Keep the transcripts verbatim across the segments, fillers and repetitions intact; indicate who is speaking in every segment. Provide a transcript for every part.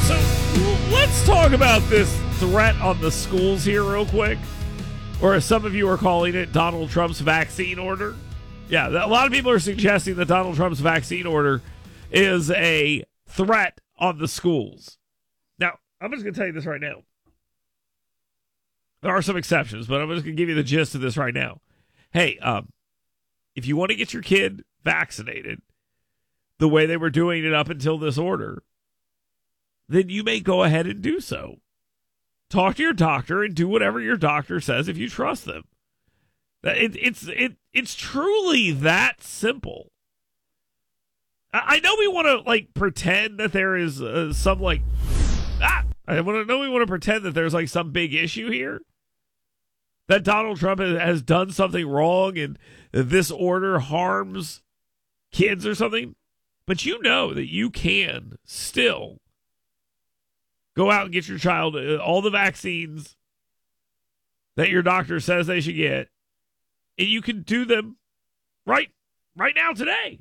Speaker 1: So let's talk about this threat on the schools here real quick. Or as some of you are calling it, Donald Trump's vaccine order. Yeah, a lot of people are suggesting that Donald Trump's vaccine order is a threat on the schools. Now, I'm just going to tell you this right now. There are some exceptions, but I'm just going to give you the gist of this right now. Hey, um, if you want to get your kid vaccinated the way they were doing it up until this order, then you may go ahead and do so. Talk to your doctor and do whatever your doctor says if you trust them. It, it's it it's truly that simple. I know we want to like pretend that there is uh, some like ah, I want to know we want to pretend that there's like some big issue here, that Donald Trump has, has done something wrong and this order harms kids or something. But you know that you can still go out and get your child all the vaccines that your doctor says they should get, and you can do them right right now today.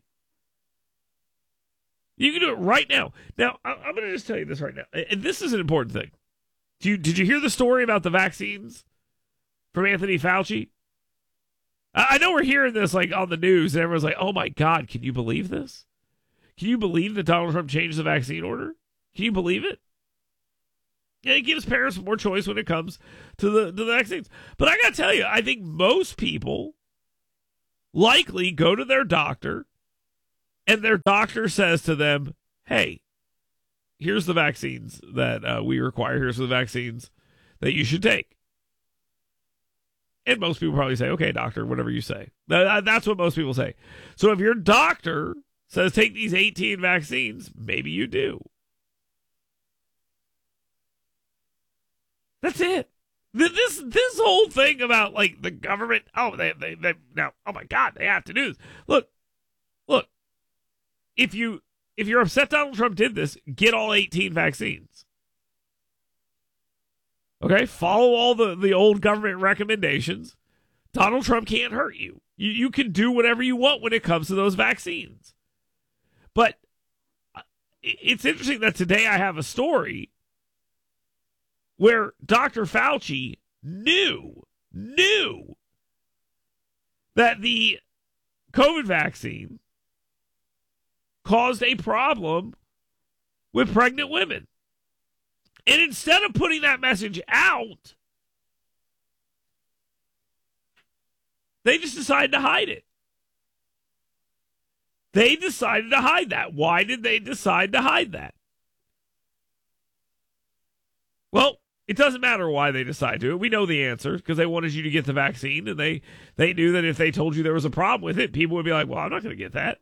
Speaker 1: You can do it right now. Now, I'm going to just tell you this right now, and this is an important thing. Did you, did you hear the story about the vaccines from Anthony Fauci? I know we're hearing this like on the news, and everyone's like, oh my God, can you believe this? Can you believe that Donald Trump changed the vaccine order? Can you believe it? Yeah, it gives parents more choice when it comes to the, to the vaccines. But I got to tell you, I think most people likely go to their doctor, and their doctor says to them, hey, here's the vaccines that uh, we require. Here's the vaccines that you should take. And most people probably say, okay, doctor, whatever you say. That's what most people say. So if your doctor says take these eighteen vaccines, maybe you do. That's it. This this whole thing about like the government, oh, they, they, they now, oh my God, they have to do this. Look, look, if, you, if you're upset Donald Trump did this, get all eighteen vaccines. Okay, follow all the, the old government recommendations. Donald Trump can't hurt you. you. You can do whatever you want when it comes to those vaccines. But it's interesting that today I have a story where Doctor Fauci knew, knew that the COVID vaccine caused a problem with pregnant women. And instead of putting that message out, they just decided to hide it. They decided to hide that. Why did they decide to hide that? Well, it doesn't matter why they decide to. We know the answer because they wanted you to get the vaccine, and they, they knew that if they told you there was a problem with it, people would be like, well, I'm not going to get that.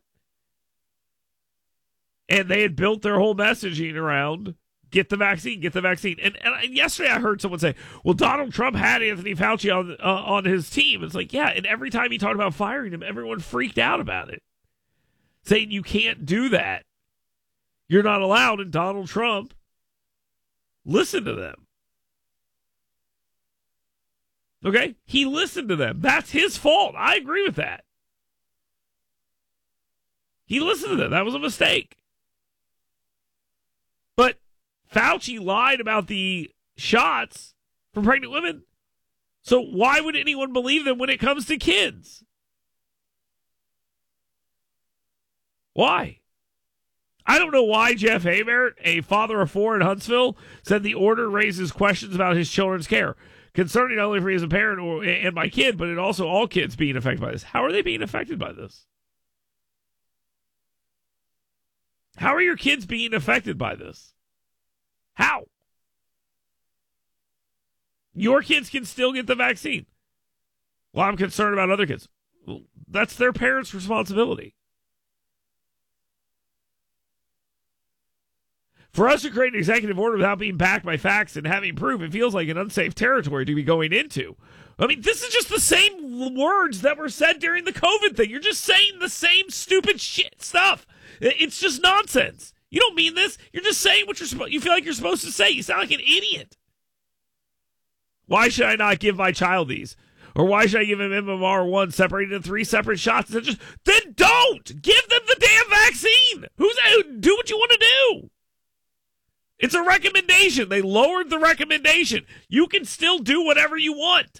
Speaker 1: And they had built their whole messaging around get the vaccine, get the vaccine. And, and yesterday I heard someone say, well, Donald Trump had Anthony Fauci on, uh, on his team. It's like, yeah, and every time he talked about firing him, everyone freaked out about it, saying you can't do that. You're not allowed, and Donald Trump listened to them. Okay? He listened to them. That's his fault. I agree with that. He listened to them. That was a mistake. But Fauci lied about the shots for pregnant women. So why would anyone believe them when it comes to kids? Why? I don't know why Jeff Hamert, a father of four in Huntsville, said the order raises questions about his children's care, concerning not only for me as a parent or, and my kid, but it also all kids being affected by this. How are they being affected by this? How are your kids being affected by this? How? Your kids can still get the vaccine. Well, I'm concerned about other kids. Well, that's their parents' responsibility. For us to create an executive order without being backed by facts and having proof, it feels like an unsafe territory to be going into. I mean, this is just the same words that were said during the COVID thing. You're just saying the same stupid shit stuff. It's just nonsense. You don't mean this. You're just saying what you're supposed. You feel like you're supposed to say. You sound like an idiot. Why should I not give my child these? Or why should I give him M M R one separated into three separate shots? Then just then don't give them the damn vaccine. Who's that? Do what you want to do. It's a recommendation. They lowered the recommendation. You can still do whatever you want.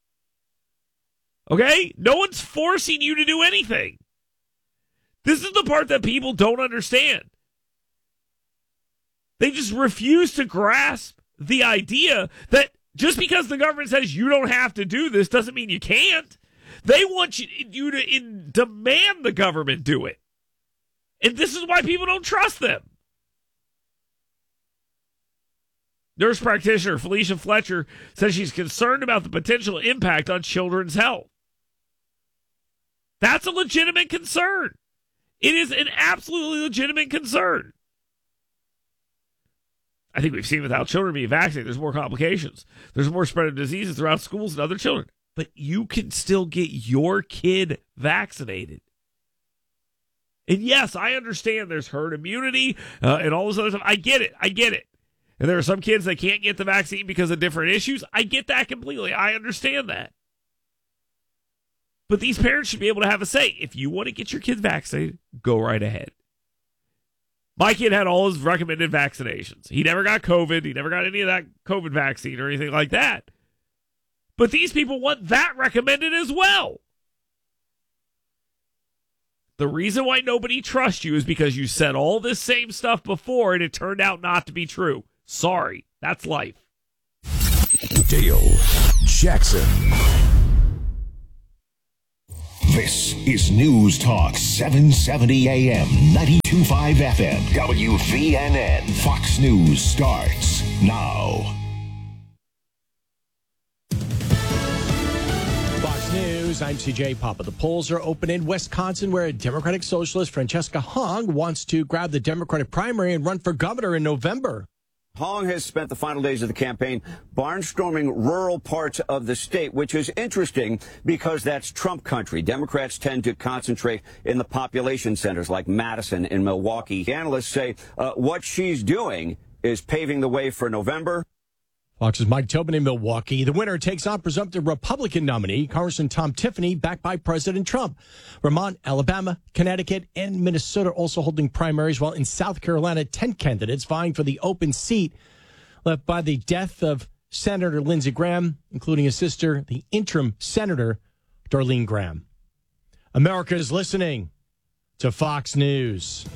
Speaker 1: Okay? No one's forcing you to do anything. This is the part that people don't understand. They just refuse to grasp the idea that just because the government says you don't have to do this doesn't mean you can't. They want you, you to in, demand the government do it. And this is why people don't trust them. Nurse practitioner Felicia Fletcher says she's concerned about the potential impact on children's health. That's a legitimate concern. It is an absolutely legitimate concern. I think we've seen without children being vaccinated, there's more complications. There's more spread of diseases throughout schools and other children. But you can still get your kid vaccinated. And yes, I understand there's herd immunity uh, and all this other stuff. I get it. I get it. And there are some kids that can't get the vaccine because of different issues. I get that completely. I understand that. But these parents should be able to have a say. If you want to get your kid vaccinated, go right ahead. My kid had all his recommended vaccinations. He never got COVID. He never got any of that COVID vaccine or anything like that. But these people want that recommended as well. The reason why nobody trusts you is because you said all this same stuff before and it turned out not to be true. Sorry, that's life.
Speaker 2: Dale Jackson. This is News Talk seven seventy A M, ninety-two point five F M, W V N N. Fox News starts now.
Speaker 3: Fox News, I'm C J Papa. The polls are open in Wisconsin, where Democratic Socialist Francesca Hong wants to grab the Democratic primary and run for governor in November.
Speaker 4: Hong has spent the final days of the campaign barnstorming rural parts of the state, which is interesting because that's Trump country. Democrats tend to concentrate in the population centers like Madison and Milwaukee. Analysts say uh, what she's doing is paving the way for November.
Speaker 3: Fox's Mike Tobin in Milwaukee. The winner takes on presumptive Republican nominee, Congressman Tom Tiffany, backed by President Trump. Vermont, Alabama, Connecticut, and Minnesota also holding primaries, while in South Carolina, ten candidates vying for the open seat left by the death of Senator Lindsey Graham, including his sister, the interim Senator Darlene Graham. America is listening to Fox News.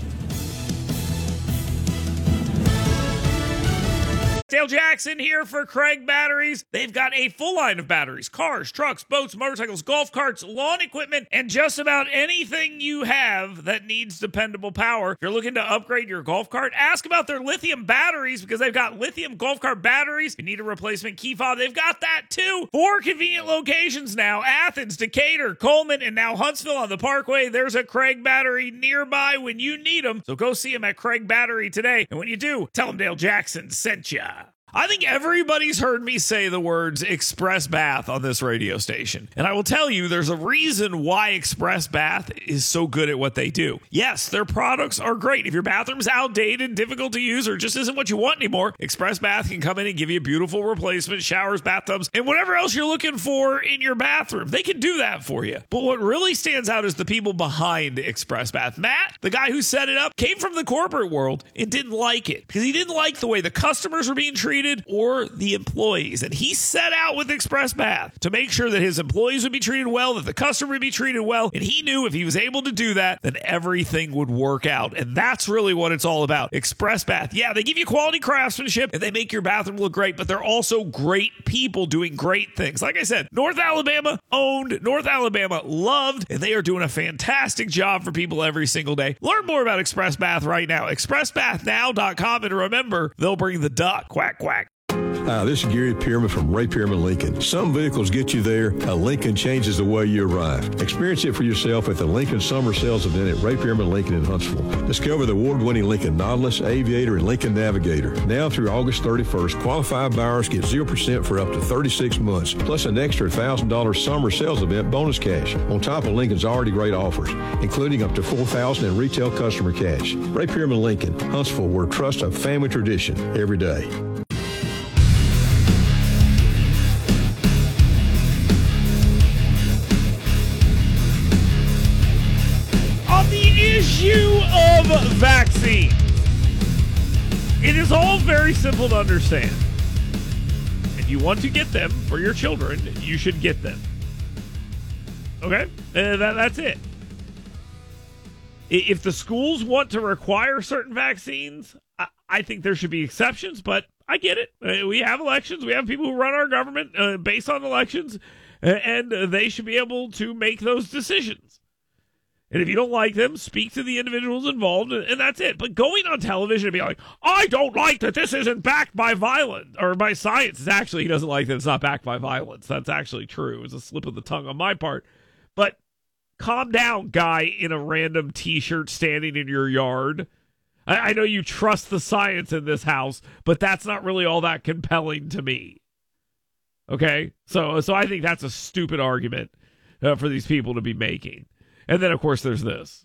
Speaker 1: Dale Jackson here for Craig Batteries. They've got a full line of batteries, cars, trucks, boats, motorcycles, golf carts, lawn equipment, and just about anything you have that needs dependable power. If you're looking to upgrade your golf cart, ask about their lithium batteries because they've got lithium golf cart batteries. If you need a replacement key fob, they've got that too. Four convenient locations now: Athens, Decatur, Coleman, and now Huntsville on the Parkway. There's a Craig Battery nearby when you need them. So go see them at Craig Battery today. And when you do, tell them Dale Jackson sent ya. I think everybody's heard me say the words Express Bath on this radio station. And I will tell you, there's a reason why Express Bath is so good at what they do. Yes, their products are great. If your bathroom's outdated, difficult to use, or just isn't what you want anymore, Express Bath can come in and give you a beautiful replacement, showers, bathtubs, and whatever else you're looking for in your bathroom. They can do that for you. But what really stands out is the people behind Express Bath. Matt, the guy who set it up, came from the corporate world and didn't like it because he didn't like the way the customers were being treated or the employees. And he set out with Express Bath to make sure that his employees would be treated well, that the customer would be treated well. And he knew if he was able to do that, then everything would work out. And that's really what it's all about. Express Bath. Yeah, they give you quality craftsmanship and they make your bathroom look great, but they're also great people doing great things. Like I said, North Alabama owned, North Alabama loved, and they are doing a fantastic job for people every single day. Learn more about Express Bath right now. express bath now dot com. And remember, they'll bring the duck. Quack, quack.
Speaker 5: Hi, this is Gary Pierman from Ray Pierman Lincoln. Some vehicles get you there. A Lincoln changes the way you arrive. Experience it for yourself at the Lincoln Summer Sales Event at Ray Pierman Lincoln in Huntsville. Discover the award-winning Lincoln Nautilus, Aviator, and Lincoln Navigator. Now through August thirty-first, qualified buyers get zero percent for up to thirty-six months, plus an extra one thousand dollars Summer Sales Event bonus cash, on top of Lincoln's already great offers, including up to four thousand dollars in retail customer cash. Ray Pierman Lincoln, Huntsville, where trust of family tradition every day.
Speaker 1: Issue of vaccine. It is all very simple to understand. If you want to get them for your children, you should get them. Okay? Uh, that, that's it. If the schools want to require certain vaccines, I, I think there should be exceptions, but I get it. Uh, we have elections. We have people who run our government uh, based on elections, uh, and uh, they should be able to make those decisions. And if you don't like them, speak to the individuals involved, and that's it. But going on television and be like, I don't like that this isn't backed by violence or by science. It's actually, he doesn't like that it's not backed by violence. That's actually true. It's a slip of the tongue on my part. But calm down, guy in a random T-shirt standing in your yard. I, I know you trust the science in this house, but that's not really all that compelling to me. Okay? So, so I think that's a stupid argument uh, for these people to be making. And then, of course, there's this.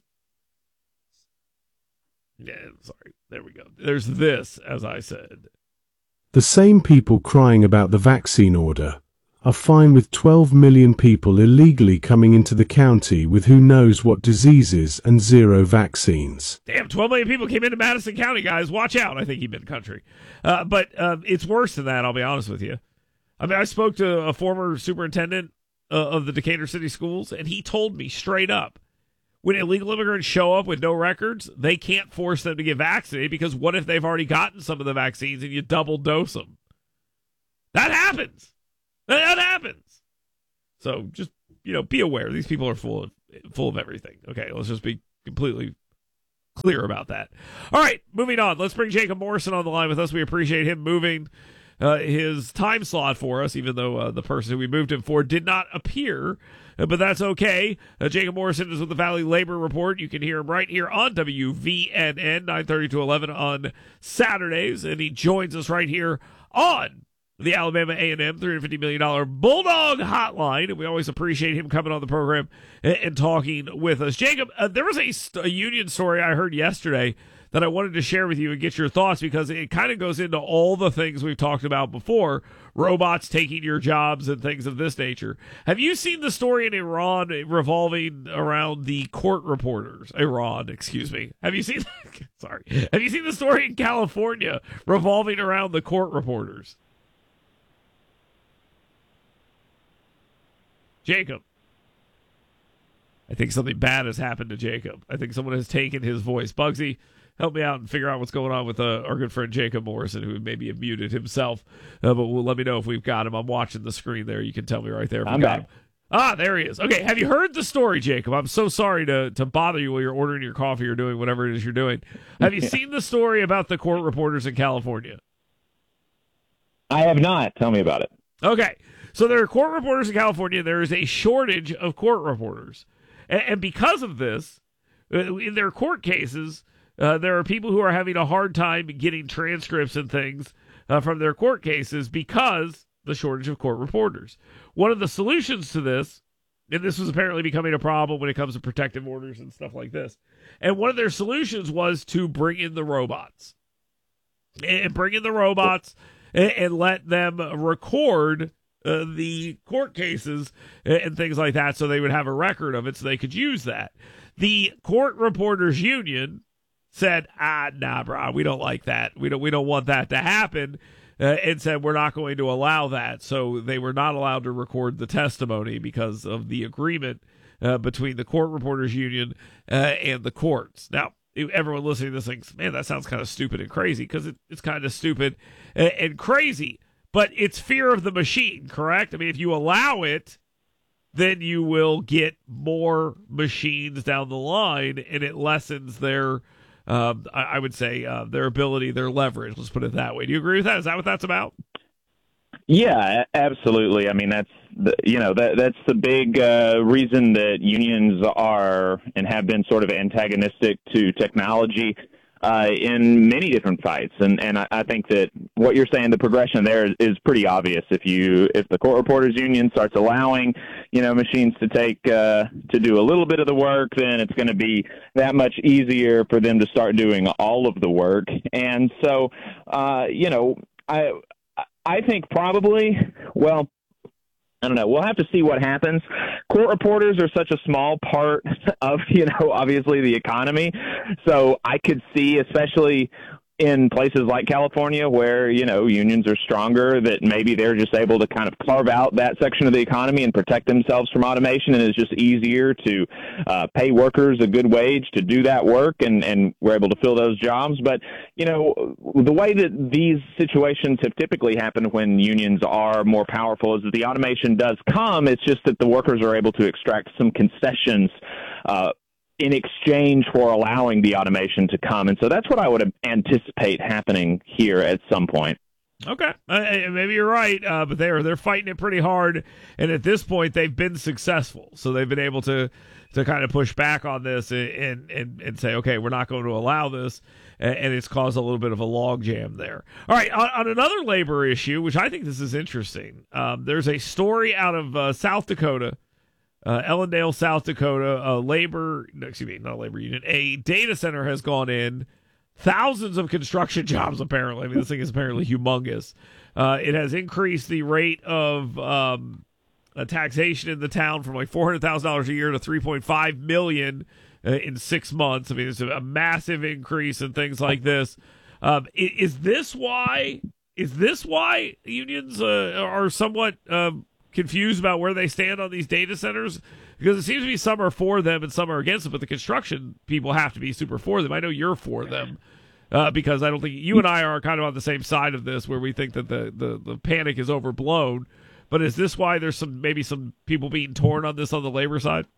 Speaker 1: Yeah, sorry. There we go. There's this, as I said.
Speaker 6: The same people crying about the vaccine order are fine with twelve million people illegally coming into the county with who knows what diseases and zero vaccines.
Speaker 1: Damn, twelve million people came into Madison County, guys. Watch out. I think he meant country. Uh, but uh, it's worse than that, I'll be honest with you. I mean, I spoke to a former superintendent uh, of the Decatur City Schools, and he told me straight up, when illegal immigrants show up with no records, they can't force them to get vaccinated because what if they've already gotten some of the vaccines and you double dose them? That happens. That happens. So just, you know, be aware. These people are full of full of everything. Okay, let's just be completely clear about that. All right, moving on. Let's bring Jacob Morrison on the line with us. We appreciate him moving uh, his time slot for us, even though uh, the person who we moved him for did not appear. Uh, but that's okay. Uh, Jacob Morrison is with the Valley Labor Report. You can hear him right here on W V N N, nine thirty to eleven on Saturdays. And he joins us right here on the Alabama A and M three hundred fifty million dollars Bulldog Hotline. And we always appreciate him coming on the program and, and talking with us. Jacob, uh, there was a, a union story I heard yesterday that I wanted to share with you and get your thoughts because it kind of goes into all the things we've talked about before, robots taking your jobs and things of this nature. Have you seen the story in Iran revolving around the court reporters? Iran, excuse me. Have you seen, sorry, have you seen the story in California revolving around the court reporters? Jacob. I think something bad has happened to Jacob. I think someone has taken his voice. Bugsy, help me out and figure out what's going on with uh, our good friend Jacob Morrison, who maybe have muted himself. Uh, but we'll let me know if we've got him. I'm watching the screen there. You can tell me right there if
Speaker 7: I'm
Speaker 1: we got
Speaker 7: back.
Speaker 1: him. Ah, there he is. Okay, have you heard the story, Jacob? I'm so sorry to, to bother you while you're ordering your coffee or doing whatever it is you're doing. Have you seen the story about the court reporters in California?
Speaker 7: I have not. Tell me about it.
Speaker 1: Okay. So there are court reporters in California. There is a shortage of court reporters. And, and because of this, uh, in their court cases, uh, there are people who are having a hard time getting transcripts and things uh, from their court cases because the shortage of court reporters. One of the solutions to this, and this was apparently becoming a problem when it comes to protective orders and stuff like this, and one of their solutions was to bring in the robots. And bring in the robots and, and let them record Uh, the court cases and things like that so they would have a record of it so they could use that. The Court Reporters Union said, ah, nah, bro, we don't like that. We don't, we don't want that to happen, uh, and said we're not going to allow that. So they were not allowed to record the testimony because of the agreement uh, between the Court Reporters Union uh, and the courts. Now, everyone listening to this thinks, man, that sounds kind of stupid and crazy because it, it's kind of stupid and, and crazy. But it's fear of the machine, correct? I mean, if you allow it, then you will get more machines down the line, and it lessens their, um, I, I would say, uh, their ability, their leverage. Let's put it that way. Do you agree with that? Is that what that's about?
Speaker 7: Yeah, absolutely. I mean, that's the, you know that that's the big uh, reason that unions are and have been sort of antagonistic to technology. Uh, in many different fights, and and I, I think that what you're saying, the progression there is, is pretty obvious. If you if the Court Reporters Union starts allowing, you know, machines to take uh, to do a little bit of the work, then it's going to be that much easier for them to start doing all of the work. And so, uh, you know, I I think probably well. I don't know. We'll have to see what happens. Court reporters are such a small part of, you know, obviously the economy. So I could see, especially in places like California where, you know, unions are stronger, that maybe they're just able to kind of carve out that section of the economy and protect themselves from automation, and it's just easier to uh, pay workers a good wage to do that work, and, and we're able to fill those jobs. But, you know, the way that these situations have typically happened when unions are more powerful is that the automation does come. It's just that the workers are able to extract some concessions uh in exchange for allowing the automation to come. And so that's what I would anticipate happening here at some point.
Speaker 1: Okay, uh, maybe you're right, uh, but they're they're fighting it pretty hard, and at this point they've been successful. So they've been able to to kind of push back on this and and and say, okay, we're not going to allow this, and it's caused a little bit of a logjam there. All right, on, on another labor issue, which I think this is interesting, um, there's a story out of uh, South Dakota. Uh, Ellendale, South Dakota, a labor, excuse me, not a labor union, a data center has gone in. Thousands of construction jobs, apparently. I mean, this thing is apparently humongous. Uh, it has increased the rate of um, uh, taxation in the town from like four hundred thousand dollars a year to three point five million dollars uh, in six months. I mean, it's a, a massive increase in things like this. Um, is, is this why? Is this why unions uh, are somewhat um, confused about where they stand on these data centers? Because it seems to be some are for them and some are against them, but the construction people have to be super for them. I know you're for them uh, because I don't think you and I are kind of on the same side of this, where we think that the, the, the panic is overblown. But is this why there's some maybe some people being torn on this on the labor side?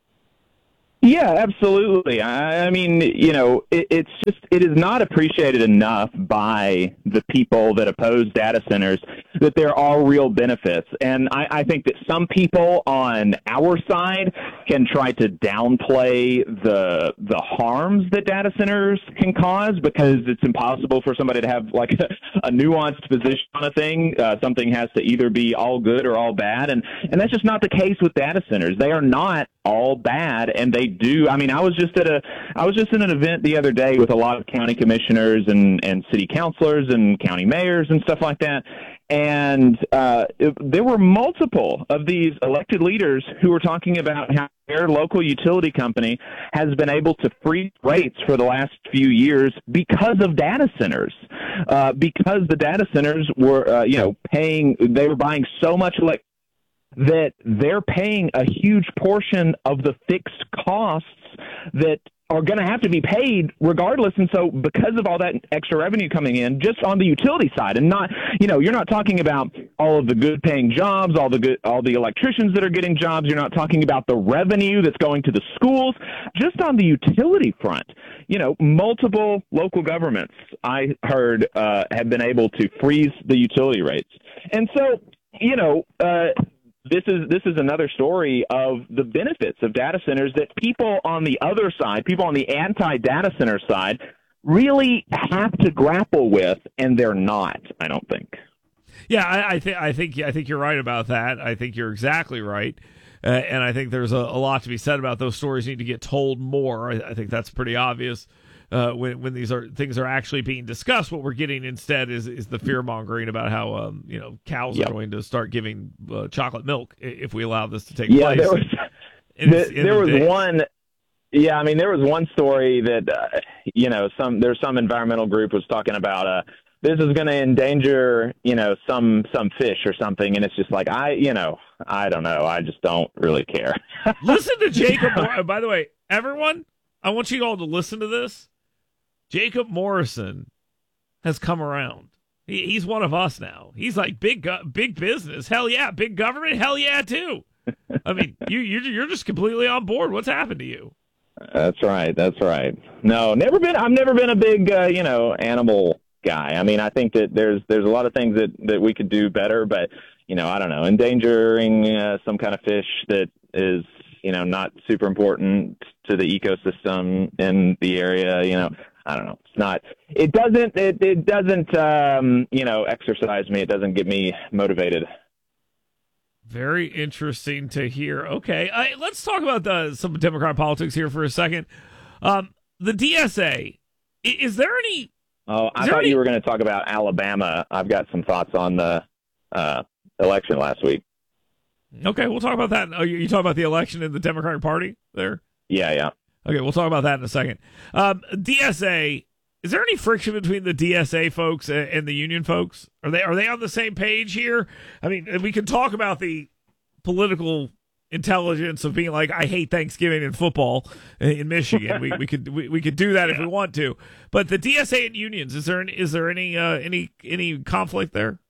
Speaker 7: Yeah, absolutely. I, I mean, you know, it, it's just, it is not appreciated enough by the people that oppose data centers that there are real benefits. And I, I think that some people on our side can try to downplay the the harms that data centers can cause, because it's impossible for somebody to have like a, a nuanced position on a thing. Uh, something has to either be all good or all bad. And, and that's just not the case with data centers. They are not all bad, and they do. I mean, I was just at a, I was just at an event the other day with a lot of county commissioners and, and city councilors and county mayors and stuff like that. And uh, it, there were multiple of these elected leaders who were talking about how their local utility company has been able to freeze rates for the last few years because of data centers, uh, because the data centers were, uh, you know, paying, they were buying so much electricity that they're paying a huge portion of the fixed costs that are going to have to be paid regardless. And so because of all that extra revenue coming in just on the utility side, and not, you know, you're not talking about all of the good paying jobs, all the good, all the electricians that are getting jobs. You're not talking about the revenue that's going to the schools, just on the utility front. You know, multiple local governments, I heard, uh, have been able to freeze the utility rates. And so, you know, uh, This is this is another story of the benefits of data centers that people on the other side, people on the anti-data center side, really have to grapple with, and they're not, I don't think.
Speaker 1: Yeah, I, I think I think I think you're right about that. I think you're exactly right, uh, and I think there's a, a lot to be said about those stories need to get told more. I, I think that's pretty obvious. Uh, when when these are things are actually being discussed, what we're getting instead is is the fear mongering about how um, you know cows yep. are going to start giving uh, chocolate milk if we allow this to take
Speaker 7: yeah,
Speaker 1: place.
Speaker 7: There was,
Speaker 1: in,
Speaker 7: the,
Speaker 1: in
Speaker 7: there
Speaker 1: the
Speaker 7: was
Speaker 1: day.
Speaker 7: one. Yeah, I mean, there was one story that uh, you know some there's some environmental group was talking about. Uh, this is going to endanger you know some some fish or something, and it's just like I you know I don't know. I just don't really care.
Speaker 1: Listen to Jacob. Mor- By the way, everyone, I want you all to listen to this. Jacob Morrison has come around. He, he's one of us now. He's like big, go- big business. Hell yeah, big government. Hell yeah, too. I mean, you you're, you're just completely on board. What's happened to you?
Speaker 7: That's right. That's right. No, never been. I've never been a big, uh, you know, animal guy. I mean, I think that there's there's a lot of things that, that we could do better, but you know, I don't know, endangering uh, some kind of fish that is, you know, not super important to the ecosystem in the area, you know. I don't know. It's not. It doesn't. It, it doesn't. Um, you know, exercise me. It doesn't get me motivated.
Speaker 1: Very interesting to hear. Okay, uh, let's talk about the, some Democrat politics here for a second. Um, the D S A. Is there any?
Speaker 7: Oh, I thought any... you were going to talk about Alabama. I've got some thoughts on the uh, election last week.
Speaker 1: Okay, we'll talk about that. Oh, you, you talking about the election in the Democratic Party there?
Speaker 7: Yeah, yeah.
Speaker 1: Okay, we'll talk about that in a second. Um, D S A, is there any friction between the D S A folks and the union folks? Are they are they on the same page here? I mean, we can talk about the political intelligence of being like, I hate Thanksgiving and football in Michigan. we we could we, we could do that yeah. if we want to. But the D S A and unions, is there any, is there any uh, any any conflict there?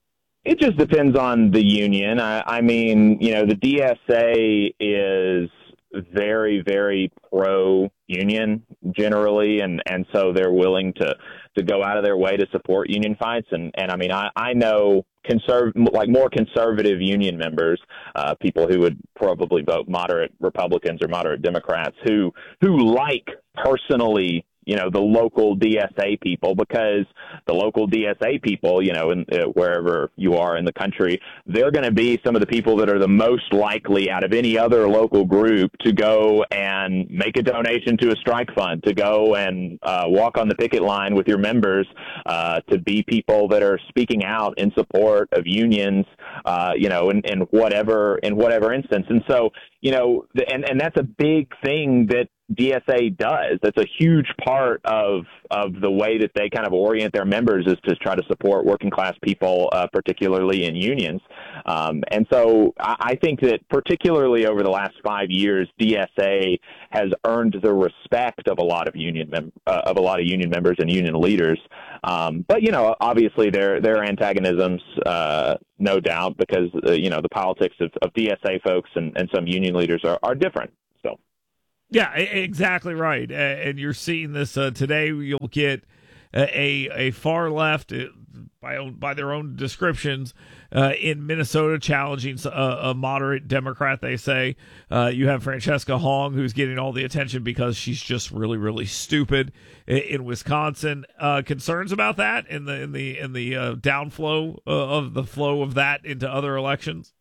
Speaker 7: It just depends on the union. I, I mean, you know, the D S A is very, very pro-union generally, and, and so they're willing to, to go out of their way to support union fights. And, and I mean, I, I know conserv- like more conservative union members, uh, people who would probably vote moderate Republicans or moderate Democrats who who like personally you know, the local D S A people, because the local D S A people, you know, in, uh, wherever you are in the country, they're going to be some of the people that are the most likely out of any other local group to go and make a donation to a strike fund, to go and uh, walk on the picket line with your members, uh, to be people that are speaking out in support of unions, uh, you know, in, in whatever in whatever instance. And so, you know, the, and, and that's a big thing that D S A does. That's a huge part of of the way that they kind of orient their members, is to try to support working class people, uh, particularly in unions. Um, and so I, I think that particularly over the last five years, D S A has earned the respect of a lot of union mem- uh, of a lot of union members and union leaders. Um, but you know, obviously there there are antagonisms, uh, no doubt, because uh, you know the politics of, of D S A folks and, and some union leaders are, are different. So.
Speaker 1: Yeah, exactly right. And you're seeing this uh, today. You'll get a a far left, by own, by their own descriptions, uh, in Minnesota challenging a, a moderate Democrat, they say. Uh, you have Francesca Hong, who's getting all the attention because she's just really, really stupid. In, in Wisconsin, uh, concerns about that in the in the in the uh, downflow uh, of the flow of that into other elections.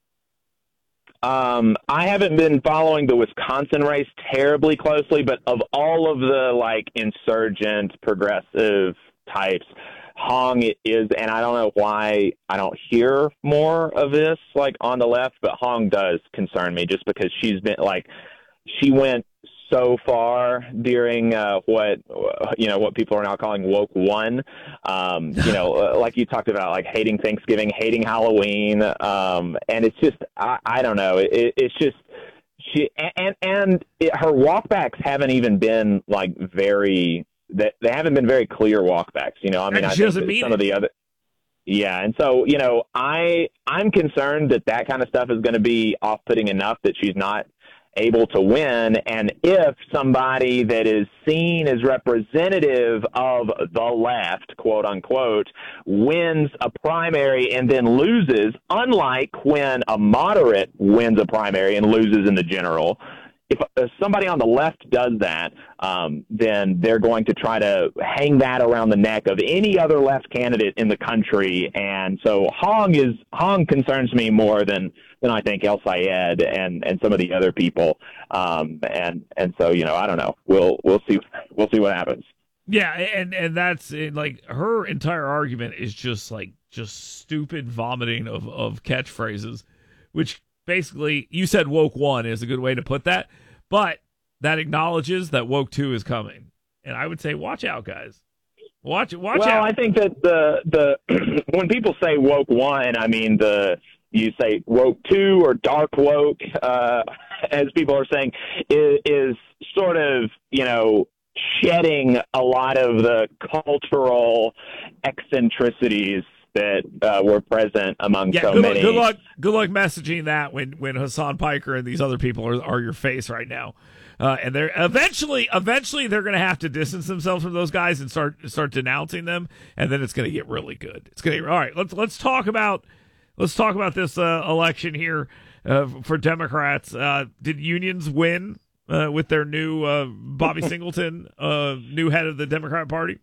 Speaker 7: Um, I haven't been following the Wisconsin race terribly closely, but of all of the like insurgent progressive types, Hong is, and I don't know why I don't hear more of this like on the left, but Hong does concern me just because she's been like, she went so far during uh, what you know what people are now calling woke one. Um, you know, like you talked about, like hating Thanksgiving, hating Halloween, um, and it's just I, I don't know. It, it's just she and and it, her walkbacks haven't even been like very. They, they haven't been very clear walkbacks. You know, I mean, I think some it. of the other. Yeah, and so you know, I I'm concerned that that kind of stuff is going to be off-putting enough that she's not able to win. And if somebody that is seen as representative of the left, quote unquote, wins a primary and then loses, unlike when a moderate wins a primary and loses in the general, if, if somebody on the left does that, um, then they're going to try to hang that around the neck of any other left candidate in the country. And so Hong is Hong concerns me more than than I think El Sayed and, and some of the other people. Um, and and so you know I don't know. We'll we'll see we'll see what happens.
Speaker 1: Yeah, and and that's like her entire argument is just like just stupid vomiting of of catchphrases, which. Basically, you said woke one is a good way to put that, but that acknowledges that woke two is coming. And I would say, watch out, guys. Watch watch
Speaker 7: well,
Speaker 1: out.
Speaker 7: Well, I think that the the when people say woke one, I mean the you say woke two or dark woke, uh, as people are saying, is, is sort of you know shedding a lot of the cultural eccentricities that uh, were present among
Speaker 1: yeah,
Speaker 7: so
Speaker 1: good
Speaker 7: many.
Speaker 1: Luck, good luck, good luck messaging that when, when Hassan Piker and these other people are, are your face right now, uh, and they're eventually, eventually they're going to have to distance themselves from those guys and start start denouncing them, and then it's going to get really good. It's going to all right. Let's let's talk about let's talk about this uh, election here uh, for Democrats. Uh, did unions win uh, with their new uh, Bobby Singleton, uh, new head of the Democrat Party?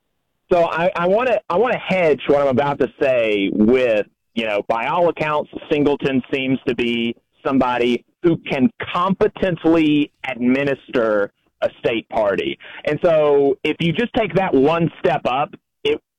Speaker 7: So I want to I want to hedge what I'm about to say with, you know, by all accounts, Singleton seems to be somebody who can competently administer a state party. And so if you just take that one step up, it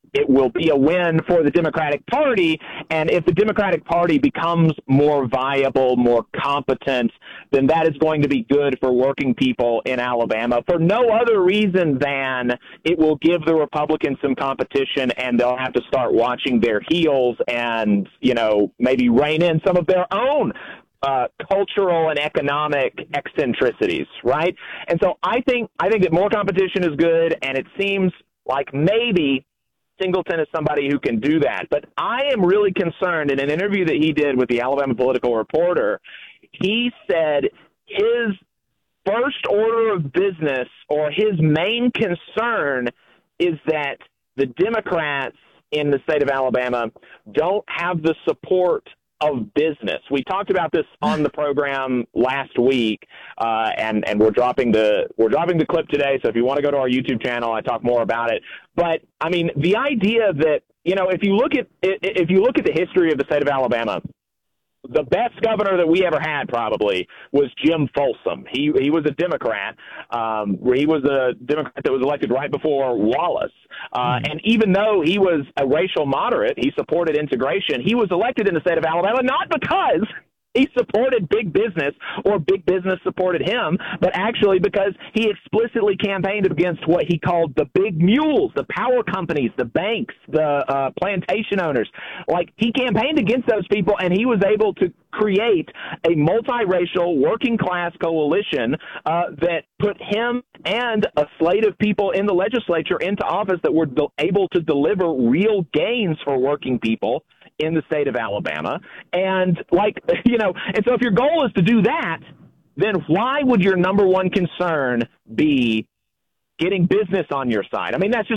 Speaker 7: it will be a win for the Democratic Party. And if the Democratic Party becomes more viable, more competent, then that is going to be good for working people in Alabama for no other reason than it will give the Republicans some competition, and they'll have to start watching their heels and, you know, maybe rein in some of their own Uh, cultural and economic eccentricities, right? And so I think I think that more competition is good, and it seems like maybe Singleton is somebody who can do that. But I am really concerned. In an interview that he did with the Alabama Political Reporter, he said his first order of business, or his main concern, is that the Democrats in the state of Alabama don't have the support of business. We talked about this on the program last week, uh, and and we're dropping the we're dropping the clip today. So if you want to go to our YouTube channel, I talk more about it. But I mean, the idea that, you know, if you look at if you look at the history of the state of Alabama, the best governor that we ever had probably was Jim Folsom. He he was a Democrat. Um, he was a Democrat that was elected right before Wallace. Uh, mm-hmm. And even though he was a racial moderate, he supported integration. He was elected in the state of Alabama not because he supported big business or big business supported him, but actually because he explicitly campaigned against what he called the big mules, the power companies, the banks, the uh, plantation owners. Like, he campaigned against those people, and he was able to create a multiracial working class coalition uh, that put him and a slate of people in the legislature into office that were de- able to deliver real gains for working people in the state of Alabama. And, like, you know, and so if your goal is to do that, then why would your number one concern be getting business on your side? I mean, that's just